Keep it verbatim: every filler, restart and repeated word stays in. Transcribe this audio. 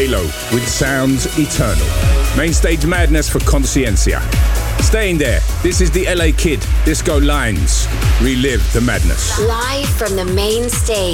Halo with Sounds Eternal. Mainstage madness for Consciencia. Staying there, this is the L A Kid, Disco Lines. Relive the madness. Live from the main stage.